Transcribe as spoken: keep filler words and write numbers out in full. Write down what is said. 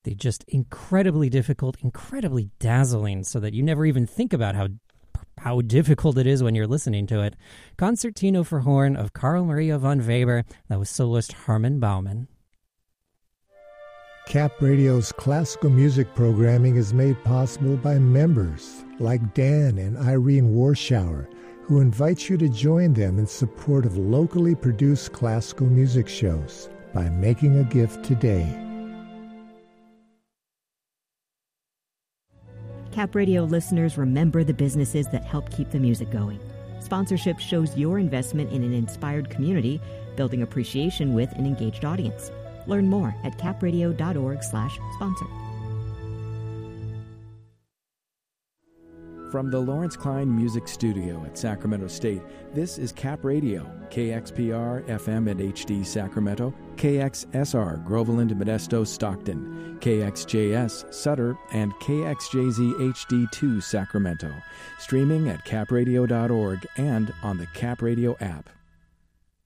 They're just incredibly difficult, incredibly dazzling, so that you never even think about how how difficult it is when you're listening to it. Concertino for Horn of Carl Maria von Weber. That was soloist Harman Bauman. Cap Radio's classical music programming is made possible by members like Dan and Irene Warschauer, who invite you to join them in support of locally produced classical music shows by making a gift today. Cap Radio listeners, remember the businesses that help keep the music going. Sponsorship shows your investment in an inspired community, building appreciation with an engaged audience. Learn more at capradio.org slash sponsor. From the Lawrence Klein Music Studio at Sacramento State, this is Cap Radio, K X P R F M and H D Sacramento, K X S R Groveland, Modesto, Stockton, K X J S Sutter, and K X J Z H D two Sacramento. Streaming at cap radio dot org and on the Cap Radio app.